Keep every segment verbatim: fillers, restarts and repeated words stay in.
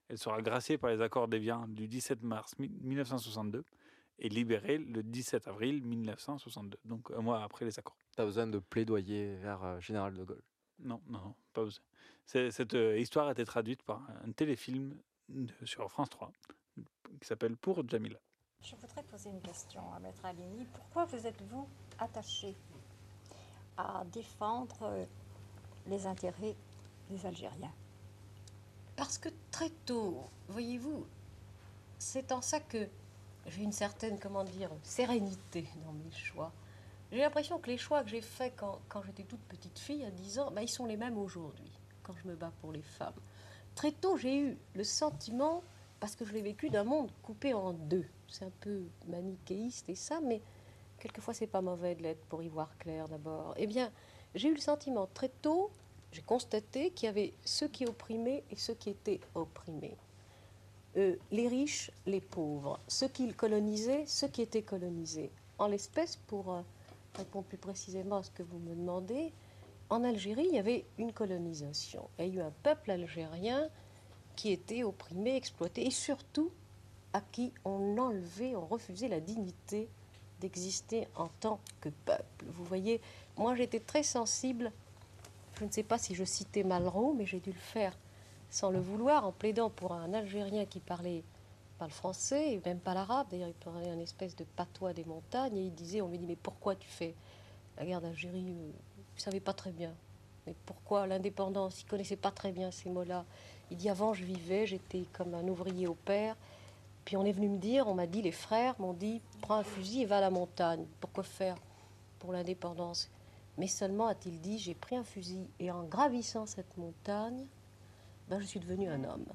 Elle sera graciée par les accords d'Évian du dix-sept mars mille neuf cent soixante-deux et libérée le dix-sept avril mille neuf cent soixante-deux, donc un mois après les accords. T'as besoin de plaidoyer vers euh, Général de Gaulle? Non, non, non, pas besoin. C'est, cette euh, histoire a été traduite par un téléfilm de, sur France trois qui s'appelle Pour Jamila. Je voudrais poser une question à Maître Halimi. Pourquoi vous êtes-vous attaché à défendre les intérêts des Algériens? Parce que très tôt, voyez-vous, c'est en ça que j'ai une certaine, comment dire, sérénité dans mes choix. J'ai l'impression que les choix que j'ai faits quand, quand j'étais toute petite fille, à dix ans, ben, ils sont les mêmes aujourd'hui, quand je me bats pour les femmes. Très tôt, j'ai eu le sentiment, parce que je l'ai vécu, d'un monde coupé en deux. C'est un peu manichéiste et ça, mais quelquefois c'est pas mauvais de l'être pour y voir clair d'abord. Eh bien, j'ai eu le sentiment très tôt, j'ai constaté qu'il y avait ceux qui opprimaient et ceux qui étaient opprimés. Euh, les riches, les pauvres, ceux qui colonisaient, ceux qui étaient colonisés. En l'espèce, pour euh, répondre plus précisément à ce que vous me demandez, en Algérie, il y avait une colonisation. Il y a eu un peuple algérien qui était opprimé, exploité, et surtout à qui on enlevait, on refusait la dignité d'exister en tant que peuple. Vous voyez, moi j'étais très sensible, je ne sais pas si je citais Malraux, mais j'ai dû le faire sans le vouloir, en plaidant pour un Algérien qui parlait pas le français, et même pas l'arabe, d'ailleurs il parlait un espèce de patois des montagnes, et il disait, on lui dit, mais pourquoi tu fais la guerre d'Algérie? euh, Il ne savait pas très bien. Mais pourquoi l'indépendance? Il ne connaissait pas très bien ces mots-là. Il dit, avant je vivais, j'étais comme un ouvrier au père, puis on est venu me dire, on m'a dit, les frères m'ont dit, prends un fusil et va à la montagne. Pourquoi faire pour l'indépendance? Mais seulement, a-t-il dit, j'ai pris un fusil et en gravissant cette montagne, ben, je suis devenu un homme.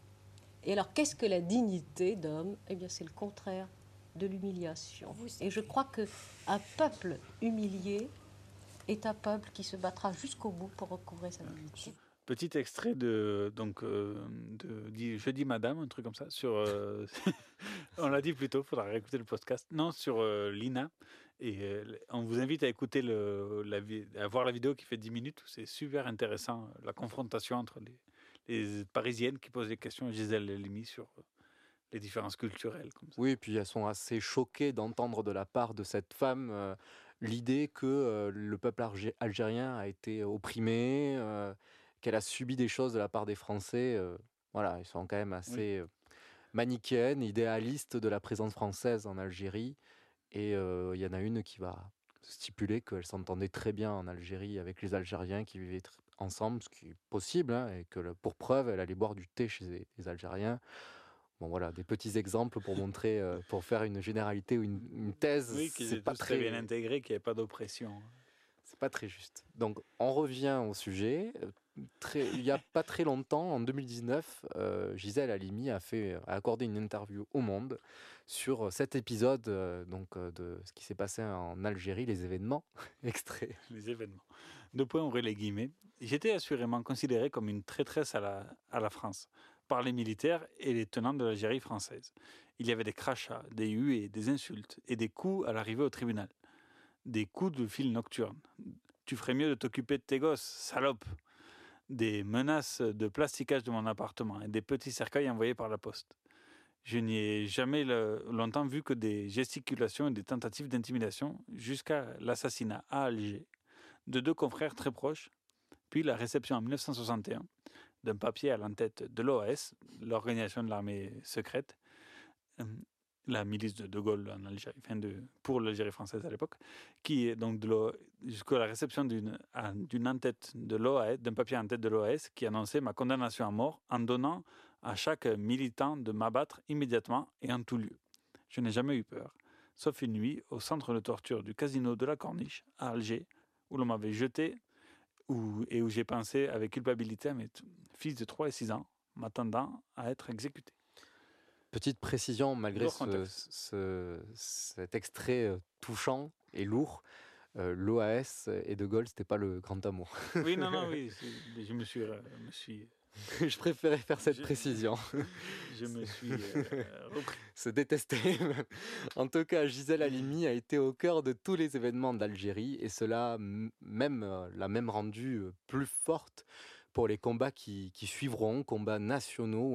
Et alors, qu'est-ce que la dignité d'homme? Eh bien, c'est le contraire de l'humiliation. Et je crois qu'un peuple humilié est un peuple qui se battra jusqu'au bout pour recouvrer sa dignité. Petit extrait de, donc, euh, de, de Je dis Madame, un truc comme ça, sur, euh, on l'a dit plus tôt, il faudra réécouter le podcast, non, sur euh, Lina, et euh, on vous invite à écouter, le, la, à voir la vidéo qui fait dix minutes, c'est super intéressant, la confrontation entre les, les Parisiennes qui posent des questions à Gisèle Halimi sur les différences culturelles. Comme ça. Oui, et puis elles sont assez choquées d'entendre de la part de cette femme euh, l'idée que euh, le peuple algé- algérien a été opprimé, euh, qu'elle a subi des choses de la part des Français. Euh, voilà, ils sont quand même assez oui. euh, manichéennes, idéalistes de la présence française en Algérie. Et il euh, y en a une qui va stipuler qu'elle s'entendait très bien en Algérie avec les Algériens qui vivaient tr- ensemble, ce qui est possible, hein, et que pour preuve, elle allait boire du thé chez les, les Algériens. Bon voilà, des petits exemples pour montrer, euh, pour faire une généralité ou une, une thèse. Oui, qu'ils c'est étaient pas tous très très bien intégrés, qu'il n'y avait pas d'oppression. C'est pas très juste. Donc on revient au sujet. Très, il y a pas très longtemps, en deux mille dix-neuf, euh, Gisèle Halimi a fait, a accordé une interview au Monde sur cet épisode euh, donc euh, de ce qui s'est passé en Algérie, les événements. Extrait. Les événements. Deux points, ouvrez les guillemets. J'étais assurément considérée comme une traîtresse à la, à la France par les militaires et les tenants de l'Algérie française. Il y avait des crachats, des huées, des insultes et des coups à l'arrivée au tribunal. Des coups de fil nocturnes. Tu ferais mieux de t'occuper de tes gosses, salope. Des menaces de plasticage de mon appartement et des petits cercueils envoyés par la poste. Je n'y ai jamais le, longtemps vu que des gesticulations et des tentatives d'intimidation jusqu'à l'assassinat à Alger de deux confrères très proches, puis la réception en mille neuf cent soixante et un d'un papier à l'entête de l'O A S, l'organisation de l'armée secrète, la milice de De Gaulle en Algérie, enfin de, pour l'Algérie française à l'époque, qui est donc de jusqu'à la réception d'une, d'une en-tête de l'O A S, d'un papier en tête de l'O A S qui annonçait ma condamnation à mort en donnant à chaque militant de m'abattre immédiatement et en tout lieu. Je n'ai jamais eu peur, sauf une nuit au centre de torture du casino de la Corniche à Alger, où l'on m'avait jeté où, et où j'ai pensé avec culpabilité à mes t- fils de trois et six ans, m'attendant à être exécuté. Petite précision, malgré ce, ce, cet extrait touchant et lourd, euh, l'O A S et De Gaulle, c'était pas le grand amour. Oui, non, non, oui, je me suis... Euh, me suis... je préférais faire cette je, précision. Je me suis euh, repris. Se détester. En tout cas, Gisèle Halimi a été au cœur de tous les événements d'Algérie et cela même euh, l'a même rendue plus forte pour les combats qui, qui suivront, combats nationaux.